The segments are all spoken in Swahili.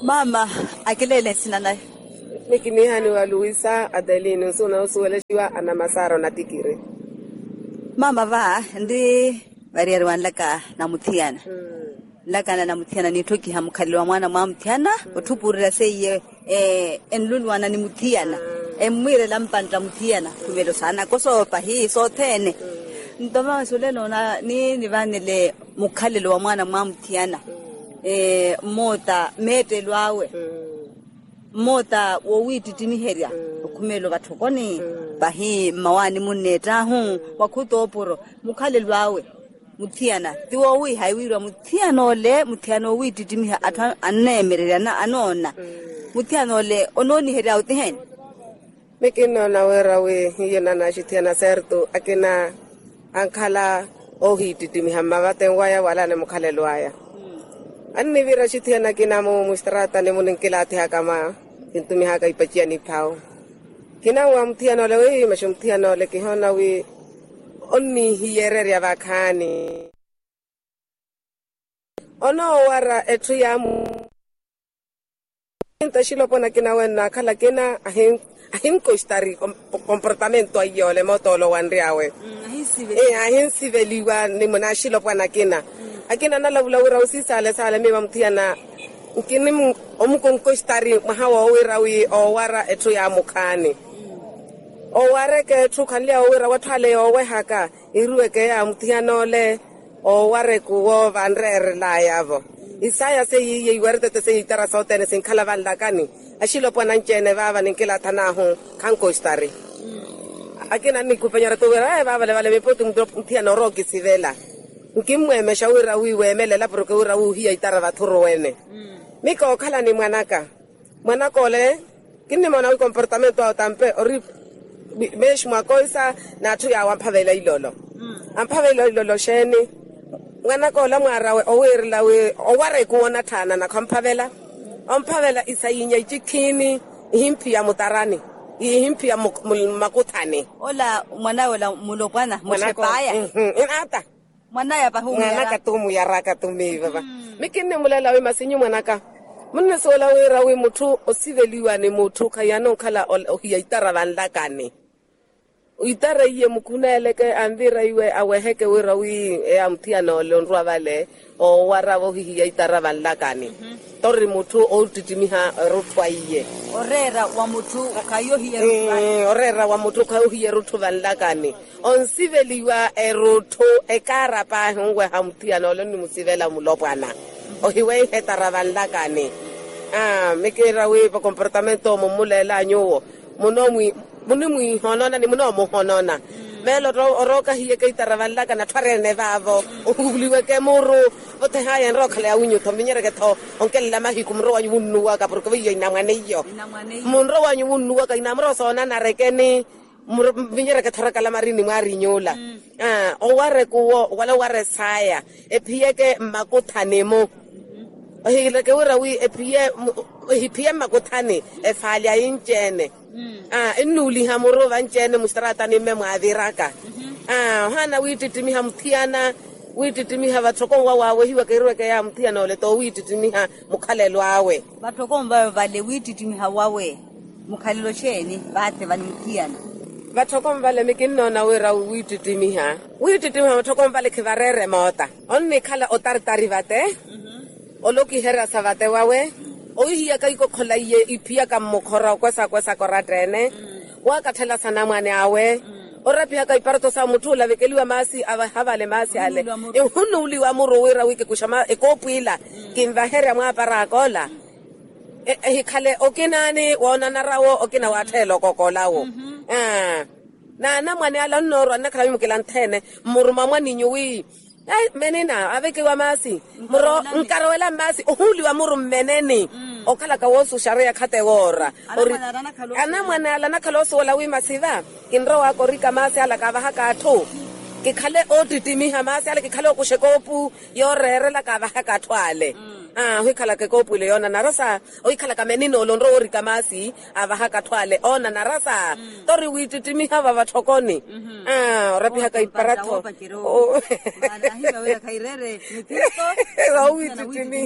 Mama, akilele sinanay. Nikimihani wa Luisa Adeline usuna usueleshiwa ana masaro na tikire. Mama va ndi variarwan laka na muthiana. Laka na muthiana ni toki hamkaliwa mwana mwa muthiana utupurira seye enlulwana ni muthiana. Mwire lampanta muthiana kumelo sana koso pahi so tene. Ndoma suleno na ni vanile mukhalelo wa mwana mwa muthiana. Mota mete lwawe. Mota wowiti timiheria kumelo bathokoni bahi mawani muneta hu wakutoporo mukhale lwawe muthiana tiwo wi haiwirwa muthiano le muthiano witi timiha atha anemerera na anona muthiano le ononi heria utihen Mikino na wera we yena na shithiana serto akina ankhala ohiti timiha mabate waya wala ne mukhale lwaya Anni vira shithiana kina mo mustrata ne munkilati hakama intumi haka ipachia ni pao kina wa mthiano le we mashumthiano le kihona we onni hiyere ya vakhani ono wara etu ya mu intashilo pona kina wena khala kina ahin kostari comportamento ayo le motolo wandriawe ahin siveliwa ni monashilo pona kina akina na lavula usisa le sala me mthiana Kini omukonkostari mahawa wirawi o wara etu ya mukani. O ware ke etu kanlia wira wathale o wehaka iruwe ke ya mthiano le o ware kuwo vandrere la yavo. Isaya se yi werte te se itara sotene sin khala vandakani. Ashilo pona nchene baba ninkila tanahu kankostari. Akina ni kupenyara to wira baba le vale me potu mthiano roki sivela. Nkimwe meshawira wiwe melela porque wira hiya itara vathuro wene. Miko khala ni mwanako le kini mwana wi comportamento au tampe ori mesh mwakoisa na tu ya wamphavela ilolo amphavela ilolo sheni mwanako la mwarawe owirila we oware kuona thana na kamphavela omphavela isayinya ichikini himpi ya mutarani himpi ya makuthani ola mwana wala mulopana moshepaya inata mwana ya bahumu mwana tumu ya raka tumi baba mikini mulela we masinyu mwanaka Muna sola wera we mutu osiveliwa ni mutu kayano kala ohiya itara vandakani. Uitara iye mukunele ke andira iwe aweheke wera we amtiano lonrua vale o wara wohiya itara vandakani. Tori mutu o titimiha rutwa iye. Orera wa mutu kayo hiya rutwa. Orera wa mutu kayo hiya rutwa vandakani. Onsiveliwa erutu ekara pa hungwe hamtiano loni musivela mulopana. Ohiwe hetara vandakani. Mekera we pa comportamento mumulela nyowo. Munimui honona ni munomo honona. Melo roka hiye ke itara vandakana twarene vavo. Uliwe ke muru. Ote haya nroka le awinyo tominyere ke to. Onkel la mahi kumro wanyu munnuwa ka porque wiyo inamwaneyo. Munro wanyu munnuwa ka inamro sona na rekeni. Vinyere ke thora kala marini ngari nyola. O ware kuwo wala ware saya. Ephiye ke makuthanemo. Ohile ke wira wi ephiye makuthane efalia inchene. Enuli hamuro vanchene mustrata ni memo aviraka. Hana wititimiha mthiana wititimiha vathokongwa wawe hiwa kerwe ke ya mthiana ole to wititimiha mukhalelo awe. Vathokongwa vale wititimiha wawe mukhalelo cheni vathe vani mthiana. Vathokongwa vale mikino na wira wititimiha vathokongwa vale khivarere mota. Onni khala otaritari vate. Oloki hera savate wawe ohiya kaiko khola iye iphiya ka mokhora kwesa koratene wa kathela sana mwane awe oraphiya ka iparto sa muthula vekeliwa masi ava havale masi ale ehunuli wa muro wira wike kushama ekopwila kimva hera mwa parakola hikhale okinani wona narawo okina wathelo kokolawo na mwane ala nnoro anakhala yimukela nthene muruma mwaninyu wi menena aveke wa masi muro nkarwela masi uhuli wa muru meneni okala ka wosu sharia khate wora ana mwana ala nakaloso wala wi masiva kinro wa korika masi ala ka baha ka tho ke khale otitimi ha masi ala ke khale ku shekopu yo rere la ka baha ka thwale Hikala ke kopule yona narasa o ikhala ka menino londro ori kamasi ava haka twale ona narasa tori wititimi hava vathokoni rapi haka iparato o hiwa wea kairere nitiko wititimi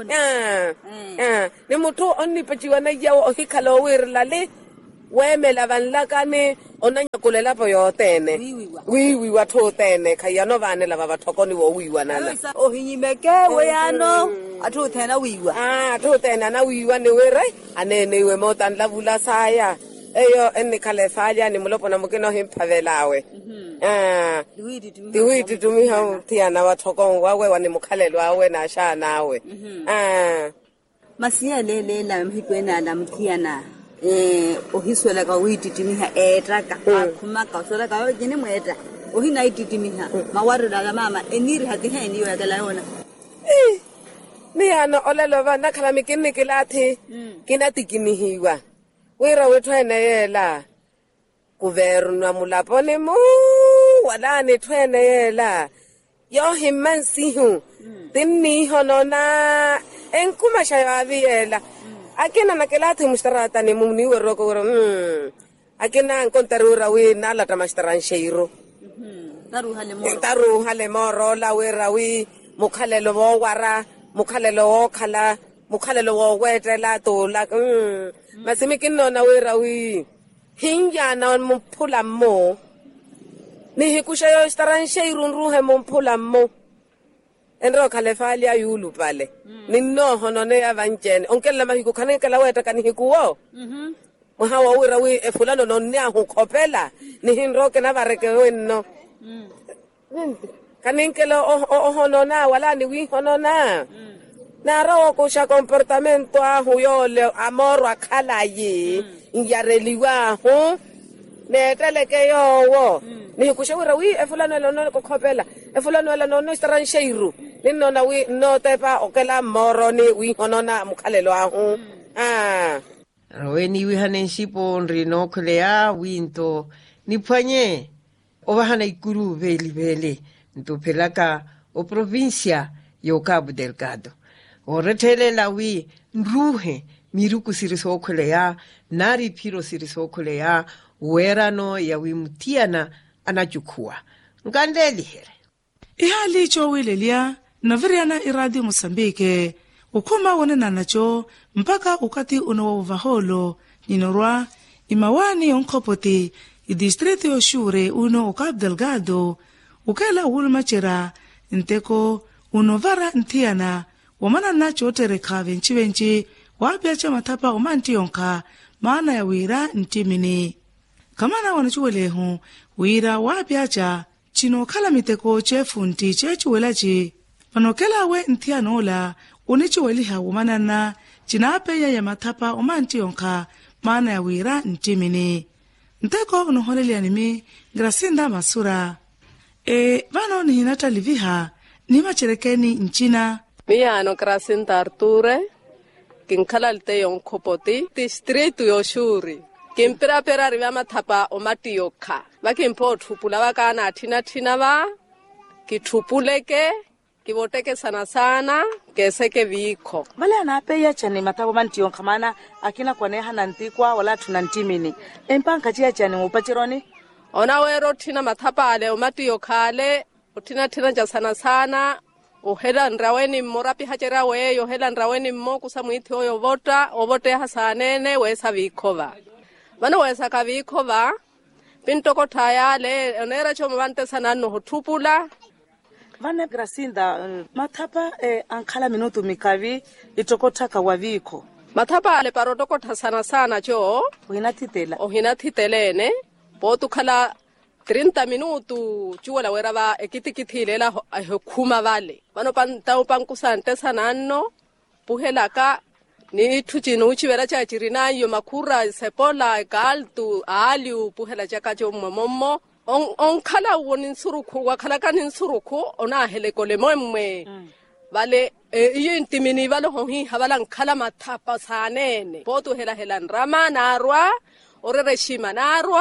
ni mutu onni pachiwa na yawo hikala o wirlale wemela vanlakane onanya kulela po yotene wiwa thotene khayano vane lava vathokoni wo wiwa nana o hinyimeke weyano athu thena wiwa athu thena na wiwa ni were anene we motan lavula saya eyo enne khale falya ni mulopo na mukino himphavelawe diwiti tumi ha thiana vathokon wawe wani mukhalelo awe na sha nawe masiya lele la mhikwena la mthiana ohiswela ka uititimiha etraka akhumaka uswela ka jene mweta ohina ititimiha mawarula la mama eniri hatiha eniyo yakala yona ni ana olelo vana khala mikini kilathi kinatikimihiwa wira wethwene yela kuvernwa mulapone mo wala ne thwene yela yo himmansihu tinni honona enkuma shayaviela akina nakelati mustarata ni mumni weroko wero akina nkontarura we nala tamastaran sheiro taru hale moro la wera we mukhalelo wo wara mukhalelo wo khala mukhalelo wo wetela to la masimikinno na wera we hinjana mphula mo ni hikusha yo staran sheiro nruhe mphula mo enro khalefali ayulu pale ninno honone avanjene onkela mahiku khanekela weta kanihikuwo mohawa wira we efulano nonnya ho khopela ni hinro ke na bareke wenno kanenkela honona wala ni wi honona na rawo ko sha comportamento a huyole amoro akhala yi ngiyareliwa ho neteleke yowo ni kushawira wi efulano lono ko khopela efulano la nono staran sheiru ninona wi no tepa okela moro ni wi honona mukhalelo ahu Raweni wi hanen shipo nrino kolea winto ni panye obahana ikuru veli nto pelaka o provincia yo Cabo Delgado o retele la wi nruhe miruku siriso kolea nari piro siriso kolea werano ya wimutiana anachukua ngandeli here ihali cho wilelia naviriana iradi Mosambike ukuma wonena nacho mpaka ukati unowavaholo ninorwa imawani onkopoti idistrito yoshure uno Cabo Delgado ukela ulmachera nteko unovara ntiana wamana nacho tereka venchi wabiacha matapa umanti yonka maana ya wira ntimini kamana wanachuwelehu wira wabiacha chino kala miteko chefunti chechuwelachi panokela we ntianola unichuweliha wamanana chinapeya ya matapa umanti yonka maana ya wira ntimini nteko unoholelianimi Gracinda Masura vano ni hinata liviha ni macherekeni nchina Miano Gracinda Arture kinkalalte yonkopoti district yoshuri kimpera riva matapa omati yoka vakimpo thupula vakana athina va kithupuleke kivoteke sana keseke vikho vale anapeya chani matapa manti yonka mana akina kwaneha nantikwa wala tunantimini empanka chia chani upachironi ona wero thina mathapa ale omati yokhale uthina ja sana uhela nraweni morapi hachera we yo hela nraweni mo kusamwithi oyo vota ovote hasanene wesa vikhova vano wesa ka vikhova pintoko thayale onera chomo vante sanano hothupula vane Gracinda mathapa ankhala minutu mikavi itokothaka wa vikho mathapa ale parotoko sana cho ohina thitelene botu khala 30 minutu chuwela werava ekitikithilela khuma vale vano pankusante sanano puhelaka ni thuchino uchivela cha chirinayo makhura sepola galtu aliu puhela chaka cho mommo onkhala woni nsurukhu wakhala kan nsurukhu ona helekole momwe vale yintimini vale hohi havala nkhala mathapa sanene botu hela nrama narwa orere shima narwa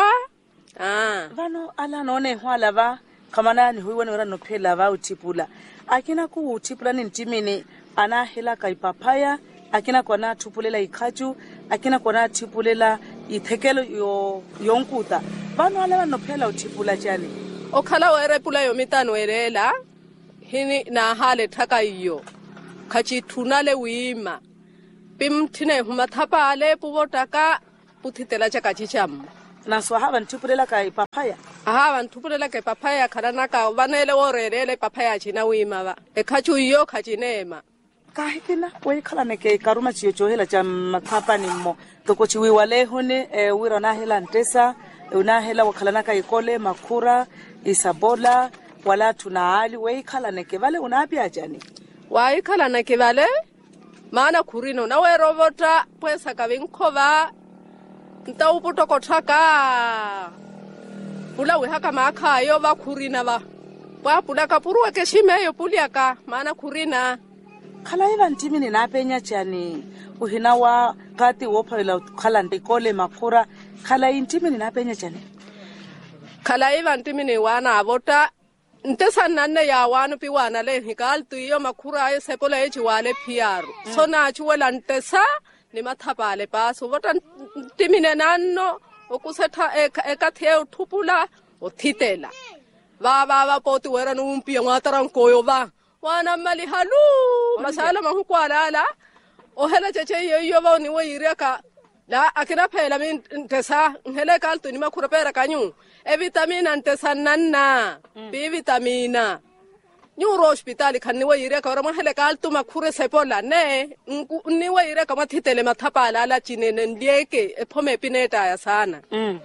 vano ala none hwala va kamana ni huiwani wera no phela va utipula akina ku utipula ni ntimini ana hela ka ipapaya akina kona thupulela ikhachu akina kona thupulela ithekelo yonkuta vanu ala vanophela uthipula chani okhala werepula yomitano elela hini na hale thaka iyo khachi thunale wima pimthine humathapa ale puvotaka puthitela cha kachicham naso hava nthupulela ka ipapaya aha nthupulela ka ipapaya kharana ka vanele orelele papaya china wima va ekhachu iyo khachinema kahikina we khala neke karuma chiyo chohela cha mathapa ni mo toko chiwi wale hone wira na hela ntesa una hela wakhalana ka ikole makhura isabola wala tunaali we khala neke vale unapi ajani wa khala neke vale mana khurino na we robota pwesa ka vinkhova ntauputo thaka pula we haka makhayo va khurina va pula ka puruwa ke shimeyo puliaka mana khurina khala iva ntimini napenya chani uhina wa kati wophela khala ntikole makhura khala intimini napenya chani khala iva ntimini wana avota ntesa nanne ya wanu piwana le hikal tuyo makhura ayo sepola echi wale piaru so na chuwela ntesa ni mathapale paso vota ntimine nanno okusetha ekathie uthupula uthitela va poti wera numpia ngatarankoyo va wana mali halu masala mahukwalala ohela cheche iyo va ni weireka la akina phela min ntesa ngele kaltu ni makhura pera kanyu e vitamina ntesa nanna b vitamina nyuro hospital khanni weireka ora mahele kaltu makhura sepola ne ni weireka mathitele mathapala ala chinene ndieke ephome pineta ya sana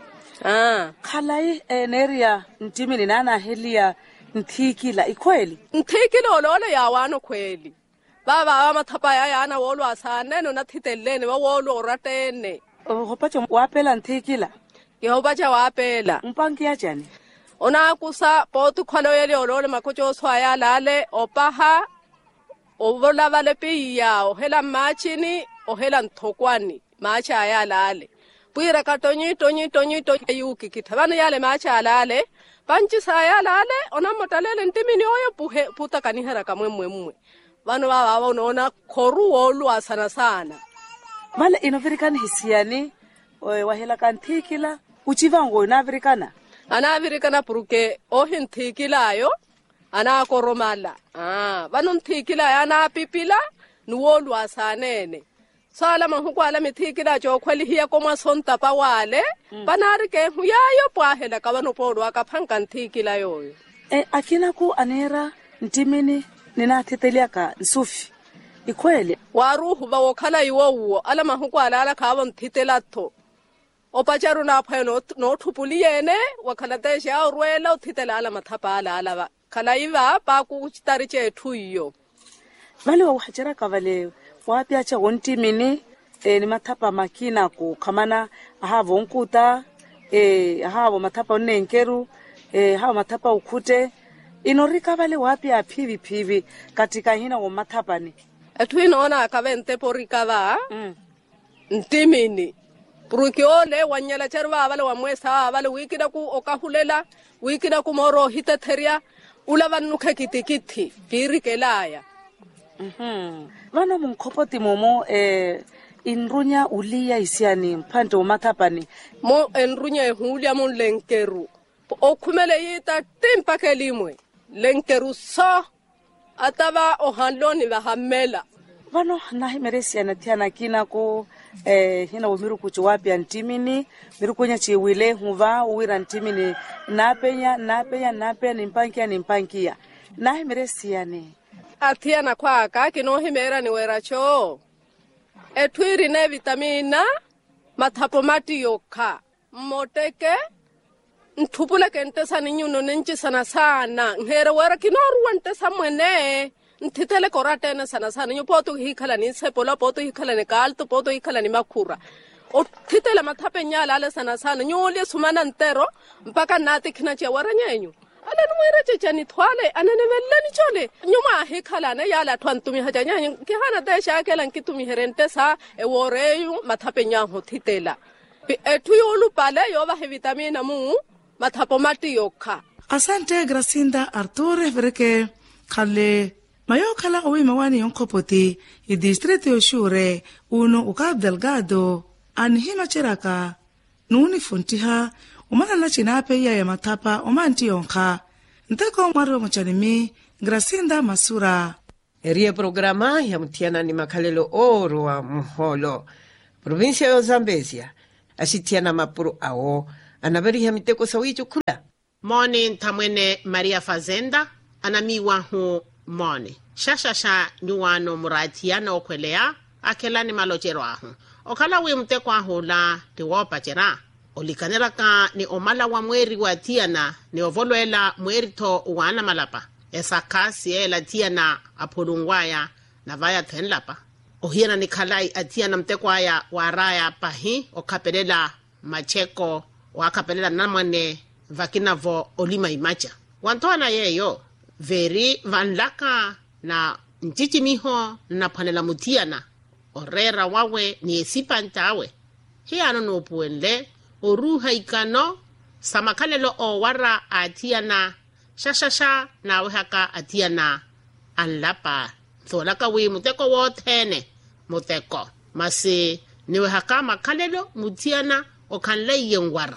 khalai neria ntimini nana helia nthikila ikhweli nthikilo lolo ya wano khweli baba mathapa ya yana wolo asane no nathitelene ba wolo oratene hopacho wapela nthikila yehobacha wapela mpangi ya jani ona kusa potu khalo yele olole makhocho swaya lale opaha ovola vale piya ohela machini ohela nthokwani macha ya lale puira ka tonyi yuki kithavana yale macha lale panchi saya lale ona motalele ntimini oyo puta kanihera kamwe vanu vava unaona khoru wolu asana sana mala inovirikana hisiani wahela kanthikila uchivango inavirikana anavirikana puruke ohintikilayo ana koromala vanu nthikila ana pipila nuwolu asanene sala mahukwala mithikila chokhweli hiya komwa sonta pawale panarike huyayo pwahela kavanu podo akaphanka nthikila yoyo akina ku anera ntimini ninathiteliaka nsufi ikhwele waruhu va wokhala iwo ala mahukwala ala khavo nthitelatho opacharu na pheno no thupuliyene wakhala tesha urwela uthitela ala mathapa ala va khala iva pa ku chitari chethu iyo vale wa hajara kavale wapya cha wontimini ni mathapa makina ku khamana ahavo nkuta ahavo mathapa onenkeru havo mathapa ukhute inorika vale wapya phivi katika hina wo mathapani ethu inaona akavente porika va ntimini puruki ole wanyala charwa vale wamwesa vale wikida ku okahulela wikida ku moro hitetheria ulavanukhe kitikiti kirikelaya vana munkhopoti momo inrunya uliya isiani mphande umathapani mo enrunya ehulya mon lenkeru okhumele yita timpake limwe lenkeru so atava ohanloni vahamela vano nahi meresiana tiana kina ko hina umiru kuchwapya ntimini miru kunya chiwile huva uwira ntimini napenya nimpankia nahi meresiane athiana kwaka kinohimera ni weracho etwiri ne vitamina mathapo mati yokha moteke nthupula kentesa ninyuno nenchi sana ngera wera kinoruwa ntesa mwene nthitele koratene sana nyo poto hikhala ni sepola poto hikhala ni kalto poto hikhala ni makhura o thitele mathape nyala ale sana nyo le sumana ntero mpaka nati khina che waranyenyu ale no mwera chechani thwale anane vellani chole nyuma hikhala ne yala thwantumi hajanya ke hana desha kela nkitumi herente sa e woreyu mathape nya ho thitela ethu yolu pale yo va vitamina mu mathapo mati yokha asante Gracinda Arthur vereke khale mayokhala owi mawani yonkopoti idistrito yoshure uno uCabo Delgado anihino cheraka nuuni fontiha umanala chinape iya ya matapa omanti yonkha nteko mwari omuchanimi Gracinda Masura. Eria programa ya mtiana ni makalelo oro wa muholo. Provincia ya Zambezia asitiana mapuru ao anaberi ya miteko sawichu kula. Mone ntamwene Maria Fazenda anamiwa hu mone. Shashasha nyuano muratiana okwelea akelani malojero ahu. Okala we mteko ahu la tiwopa jera. Olikanera ni omala wa mweri wa tiana ni ovoloela mweri to uwana malapa. Esa kasi la tiana apolungwaya na vaya tenlapa. Ohiena ni kalai atiana mtekwaya waraya pahi okapelela macheko wakapelela namane vakinavo olima imacha. Wantoana yeyo veri vanlaka na nchichimiho na panela mutiana orera wawe ni esipantawe. Hiano no puenle oruha ikano samakalelo o wara atiana shashasha na wehaka atiana anlapa tholaka we muteko wotene muteko masi ni wehaka makalelo mutiana o kanle yengwara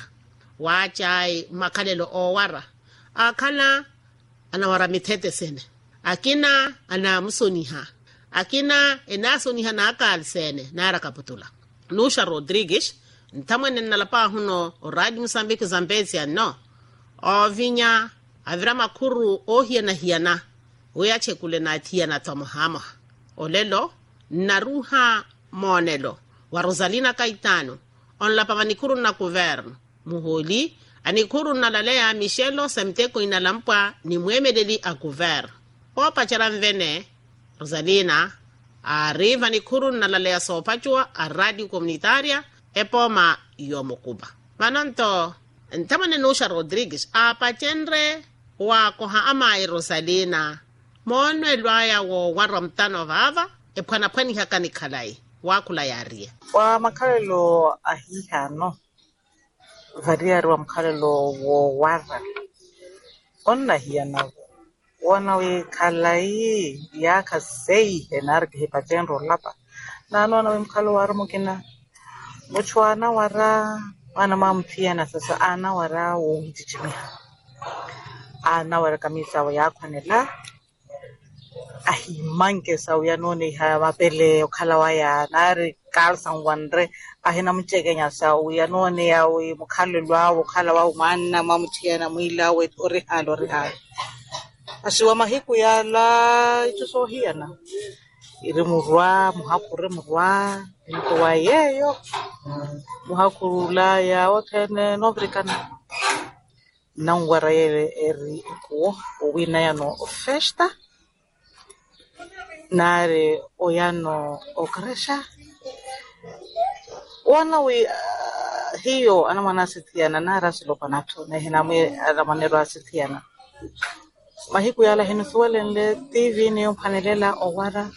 wachai makalelo o wara akana anawara mitete sene akina ana musoniha akina enasoniha na akal sene nara kaputula Nusha Rodriguez ntamwene nalapa huno Radio Mozambique Zambezia no ovinya avira makuru ohiana hiana oyache kule na tiana tomohama olelo naruha monelo wa Rosalina Caetano onlapa vanikuru na governo muholi anikuru na lalea Michelo semteko inalampa ni mwemedeli a governo opa charamvene Rosalina arriva nikuru na lalea sopachua a radio comunitaria epoma yomokuba mananto ntamane Nusha Rodriguez apachenre wa koha ama Rosalina mono elwaya wo waramtano vava epana pani hakani kalai wa kula yarie wa makalelo ahiha no variari wa makalelo wo wara onna hiana wana we kalai ya kasei enarge hepachenro lapa nano na we mkalo warumukina muchwana wara ana mamtiana sasa ana wara wo mtichimia ana wara kamisa wa yakwanela ahimanke sawiya noni ha mapele okhala waya nari kalsan wandre ahina mchekenya sawiya noni yawe mukhalelwa okhala wa manna mamtiana muila we orihalo asiwa mahiku yala ituso hiana iri murwa muhakure murwa nto wayeyo muhakurula ya wakene nobrikana nangwara yere eri ko wina yano festa nare oyano okresha wana we hiyo ana manasitiana nara silopanato na hinamwe aramanero asitiana mahiku yala hinusuwelende TV ni umpanelela owara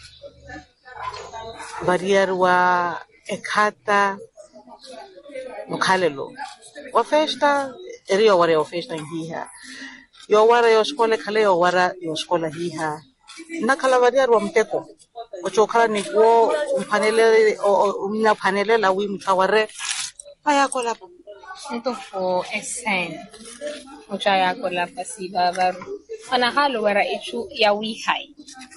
barrier wa ekata mukhalelo wa festa erio ware wa festa hiha yo wara yo skole khale yo wara yo skola hiha nakhala barrier wa mteko ochokhala ni go umphanele umina phanelela wi mthaware ayako lapho Ito po esen muchaya ko la pasiba baru anahalo wara ichu ya wihai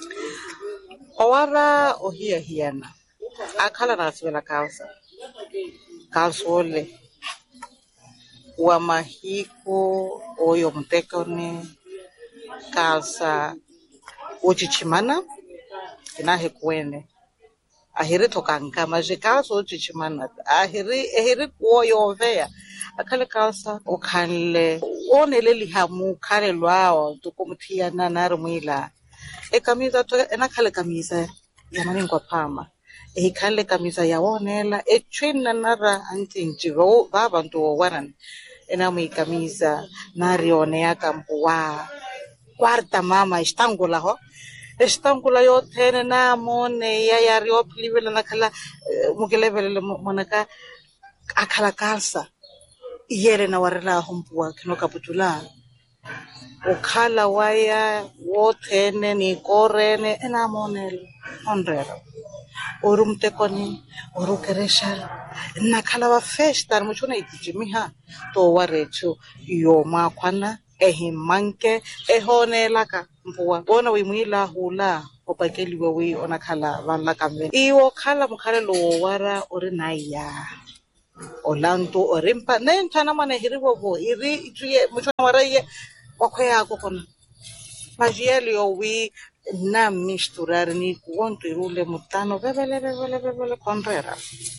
owara ohia hiana akhala na sibela kausa kalsole wa mahiko oyo mtekone kalsa uchichimana inahe kwene ahiri tokanka maje kalsa uchichimana ahiri kuoyo vea akale kalsa okhanle onele lihamu khale lwao tukumthia na narumila ekamisa to enakhale kamisa yamani kwa phama ekhale kamisa yawonela echwina nara antinjigo babantu waran enamu kamisa narione yakampuwa kwarta mama istangula ho estangula yo thene na mone ya rio plivela nakhala mukelevele monaka akhala kalsa yere na warela hompuwa kino kaputula ukhala waya wothene ni korene enamonelo onrero urumtekoni urukeresha nakhala wa festar muchuna itijimiha to warecho yo makwana ehimanke ehonelaka mpuwa bona wimwila hula opakeliwe wi onakhala vanla kambe iwo khala mukhale lo wara ori naya olanto orimpa nentana mane hiriwo iri ituye muchuna waraye wakhaya kokona majeli owi na misturar ni kuonto irule mutano bebele konrera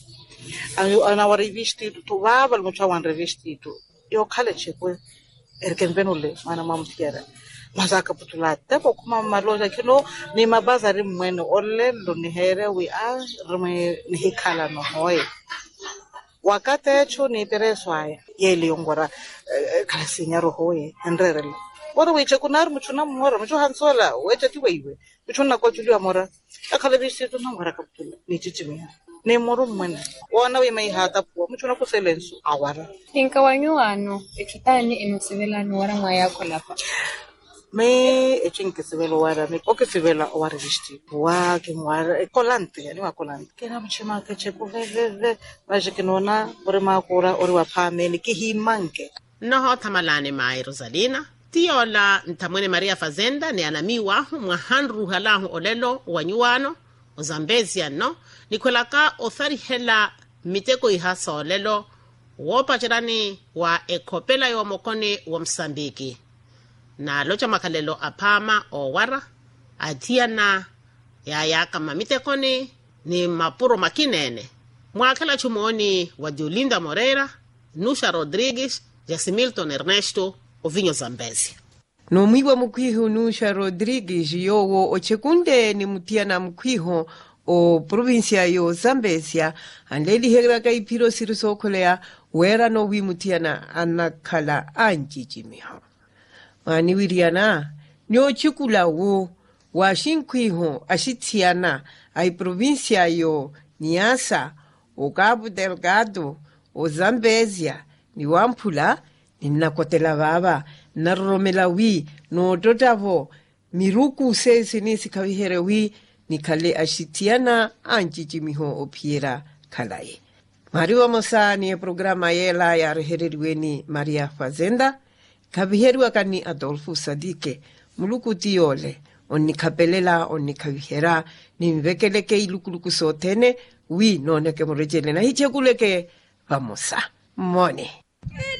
ana wari vestido tu baba mucha wan revestido yo khale chekwe erkenbenule mana mamtiera mazaka putulate kokuma maloja kino ni mabazari mwene olelo ni here we are rme ni hikala no hoy wakati echo ni pereswaya yeli yongora kala sinyaro hoye enrerele wara weche kunar muchuna mora mucho hansola weche tiweiwe muchuna ko tuliwa mora akhala vestido no ngora kaputula ni chichimia ne moro mwene wona we mai hata po muchuna ku selensu awara Inkawanyuano ekitani enusivelano wara mwaya kolapa me echinkisivelo wara me okisivela wara vesti wa kimwara kolante yani wa kolante kena mchima ke cheku veve vajikinona ore makura ore wa phameni ki himanke noho thamalane mai Rosalina tiola ntamwene Maria Fazenda ni anamiwa mwahanru halahu olelo wanyuano ozambezia no nikolaka othari hela miteko ihasa olelo wopachirani wa ekopela yo mokone wa Msambiki na locha makalelo apama o wara atiana ya kama mitekoni ni mapuro makinene mwakala chumoni wa Diolinda Moreira, Nusha Rodrigues, Jasimilton Ernesto ovinyo Zambezi no mwiwa mukwiho Nusha Rodrigues yowo ochekunde ni mutiana mkwiho o provincia yo Zambezia andeli hera kaipiro sirisokolea wera no wimutiana anakhala anjijimiho mani wiriana nyo chikula wo washinkwiho ashitiana ai provincia yo Niassa o Cabo Delgado o Zambezia ni wampula ninakotela baba naromela wi no dotavo miruku sesi nisi kawihere wi nikale ashitiana anjijimiho opiera kalaye mariwa mosani e programa yela ya rehereriweni Maria Fazenda kabiheriwa kani Adolfo Sadike muluku tiole onikapelela onikabihera nimvekeleke ilukuluku sotene wi noneke morejele na hichekuleke vamosa mone